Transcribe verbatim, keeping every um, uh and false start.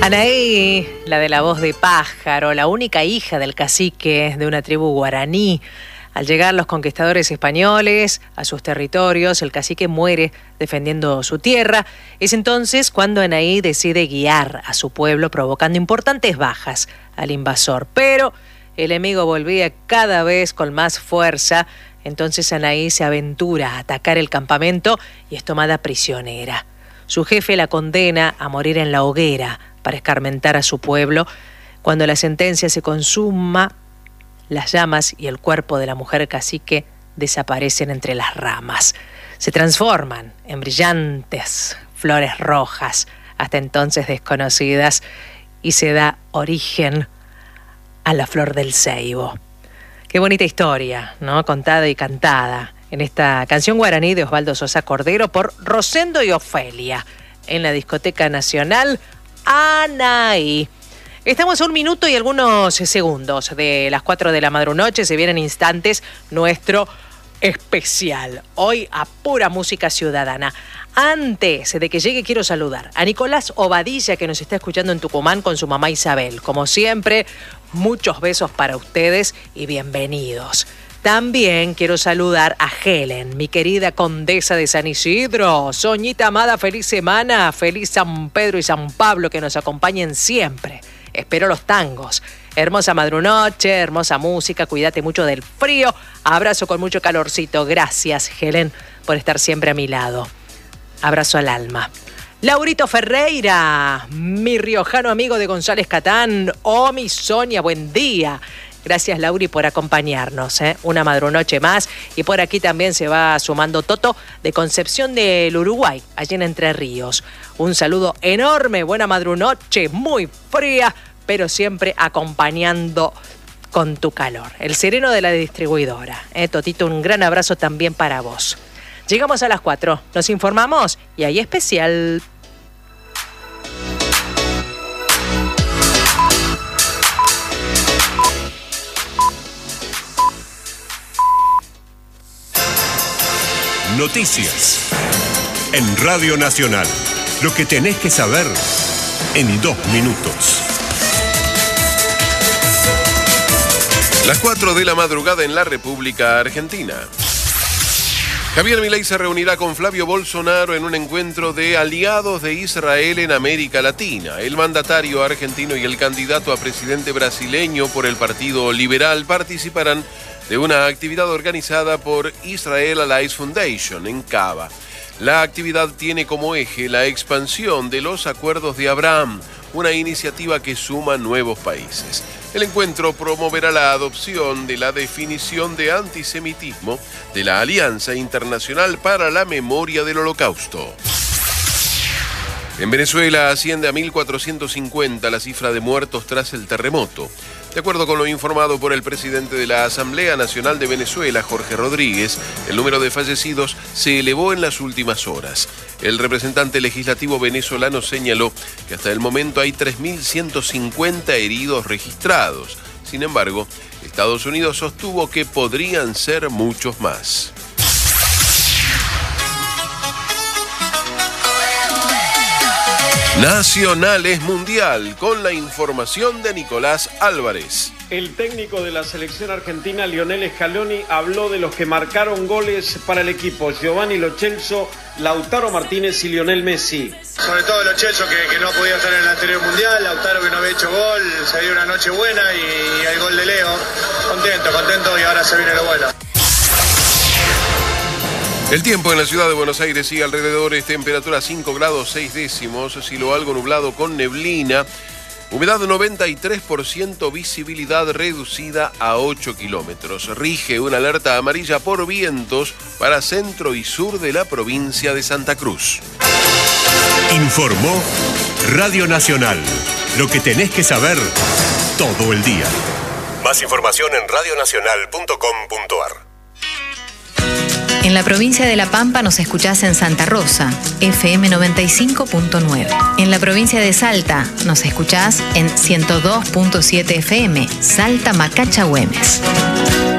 Anaí, la de la voz de pájaro, la única hija del cacique de una tribu guaraní. Al llegar los conquistadores españoles a sus territorios, el cacique muere defendiendo su tierra. Es entonces cuando Anaí decide guiar a su pueblo, provocando importantes bajas al invasor. Pero el enemigo volvía cada vez con más fuerza. Entonces Anaí se aventura a atacar el campamento y es tomada prisionera. Su jefe la condena a morir en la hoguera para escarmentar a su pueblo. Cuando la sentencia se consuma, las llamas y el cuerpo de la mujer cacique desaparecen entre las ramas. Se transforman en brillantes flores rojas, hasta entonces desconocidas, y se da origen a la flor del ceibo. Qué bonita historia, ¿no? Contada y cantada en esta canción guaraní de Osvaldo Sosa Cordero por Rosendo y Ofelia en la Discoteca Nacional Anaí. Estamos a un minuto y algunos segundos de las cuatro de la madrunoche. Se vienen instantes nuestro especial. Hoy a pura música ciudadana. Antes de que llegue quiero saludar a Nicolás Obadilla, que nos está escuchando en Tucumán con su mamá Isabel. Como siempre, muchos besos para ustedes y bienvenidos. También quiero saludar a Helen, mi querida condesa de San Isidro. Soñita amada, feliz semana, feliz San Pedro y San Pablo, que nos acompañen siempre. Espero los tangos. Hermosa madrunoche, hermosa música, cuídate mucho del frío. Abrazo con mucho calorcito. Gracias, Helen, por estar siempre a mi lado. Abrazo al alma. Laurito Ferreira, mi riojano amigo de González Catán. Oh, mi Sonia, buen día. Gracias, Lauri, por acompañarnos, ¿eh? Una madrunoche más. Y por aquí también se va sumando Toto de Concepción del Uruguay, allí en Entre Ríos. Un saludo enorme, buena madrunoche, muy fría, pero siempre acompañando con tu calor. El sereno de la distribuidora, ¿eh? Totito, un gran abrazo también para vos. Llegamos a las cuatro, nos informamos y hay especial. Noticias en Radio Nacional. Lo que tenés que saber en dos minutos. Las cuatro de la madrugada en la República Argentina. Javier Milei se reunirá con Flavio Bolsonaro en un encuentro de aliados de Israel en América Latina. El mandatario argentino y el candidato a presidente brasileño por el Partido Liberal participarán de una actividad organizada por Israel Allies Foundation en Cava. La actividad tiene como eje la expansión de los acuerdos de Abraham, una iniciativa que suma nuevos países. El encuentro promoverá la adopción de la definición de antisemitismo de la Alianza Internacional para la Memoria del Holocausto. En Venezuela asciende a mil cuatrocientos cincuenta la cifra de muertos tras el terremoto. De acuerdo con lo informado por el presidente de la Asamblea Nacional de Venezuela, Jorge Rodríguez, el número de fallecidos se elevó en las últimas horas. El representante legislativo venezolano señaló que hasta el momento hay tres mil ciento cincuenta heridos registrados. Sin embargo, Estados Unidos sostuvo que podrían ser muchos más. Nacional es mundial, con la información de Nicolás Álvarez. El técnico de la selección argentina, Lionel Scaloni, habló de los que marcaron goles para el equipo: Giovanni Lo Celso, Lautaro Martínez y Lionel Messi. Sobre todo Lo Celso, que, que no podía estar en el anterior mundial, Lautaro, que no había hecho gol, se dio una noche buena, y, y el gol de Leo. Contento, contento, y ahora se viene lo bueno. El tiempo en la ciudad de Buenos Aires sigue alrededores, temperatura cinco grados seis décimos, cielo algo nublado con neblina, humedad noventa y tres por ciento, visibilidad reducida a ocho kilómetros. Rige una alerta amarilla por vientos para centro y sur de la provincia de Santa Cruz. Informó Radio Nacional. Lo que tenés que saber todo el día. Más información en radio nacional punto com punto a r. En la provincia de La Pampa nos escuchás en Santa Rosa, F M noventa y cinco punto nueve. En la provincia de Salta nos escuchás en ciento dos punto siete F M, Salta Macacha Güemes.